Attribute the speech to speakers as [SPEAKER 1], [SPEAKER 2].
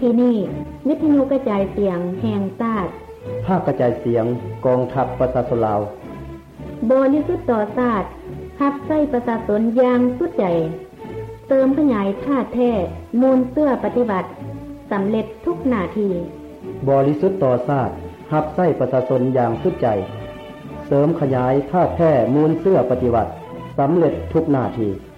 [SPEAKER 1] ที่นี่วิทยุกระจายเสียงแห่งชาติ
[SPEAKER 2] ภาคกระจายเสียงกองทัพประชาชนลาว
[SPEAKER 1] บริสุทธิ์ต่อชาติรับใช้ประชาชนอย่างสุดใจเติมขยายท่าแท้มูลเสื้อปฏิบัติสำเร็จทุกหน้าที่
[SPEAKER 2] บริสุทธิ์ต่อชาติรับใช้ประชาชนอย่างสุดใจเสริมขยายท่าแท้มูลเสื้อปฏิบัติสำเร็จทุกหน้าที่